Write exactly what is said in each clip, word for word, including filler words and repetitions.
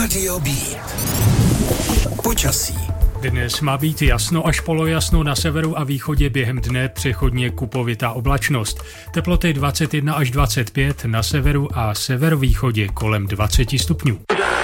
Rádio B. Počasí. Dnes má být jasno až polojasno na severu a východě, během dne přechodně kupovitá oblačnost. Teploty dvacet jedna až dvacet pět, na severu a severovýchodě kolem dvacet stupňů.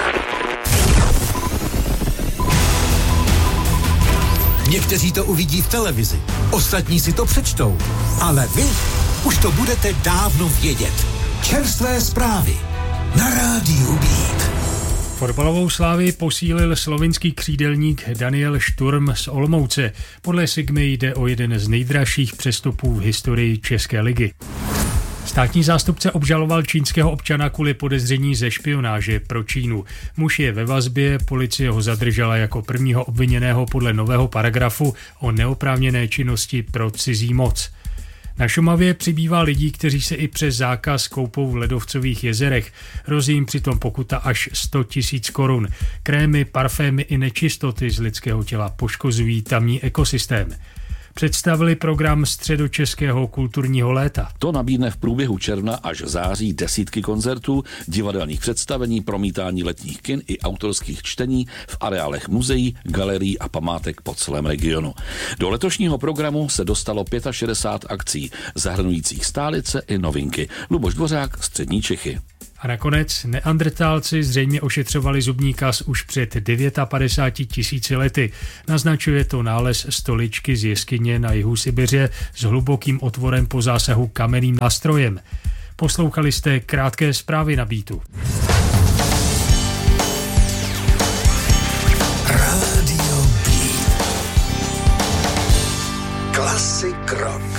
Někteří to uvidí v televizi, ostatní si to přečtou, ale vy už to budete dávno vědět. Čerstvé zprávy na Rádiu Beat. Fotbalovou slávy posílil slovinský křídelník Daniel Šturm z Olomouce. Podle Sigmy jde o jeden z nejdražších přestupů v historii České ligy. Státní zástupce obžaloval čínského občana kvůli podezření ze špionáže pro Čínu. Muž je ve vazbě, policie ho zadržela jako prvního obviněného podle nového paragrafu o neoprávněné činnosti pro cizí moc. Na Šumavě přibývá lidí, kteří se i přes zákaz koupou v ledovcových jezerech. Hrozí jim přitom pokuta až sto tisíc korun. Krémy, parfémy i nečistoty z lidského těla poškozují tamní ekosystém. Představili program středočeského kulturního léta. To nabídne v průběhu června až září desítky koncertů, divadelních představení, promítání letních kin i autorských čtení v areálech muzeí, galerií a památek po celém regionu. Do letošního programu se dostalo šedesát pět akcí, zahrnujících stálice i novinky. Luboš Dvořák, Střední Čechy. A nakonec neandrtálci zřejmě ošetřovali zubní kas už před padesáti devíti tisíci lety. Naznačuje to nález stoličky z jeskyně na jihu Sibiře s hlubokým otvorem po zásahu kamenným nástrojem. Poslouchali jste krátké zprávy na Beatu. Rádio B. Klasik rock.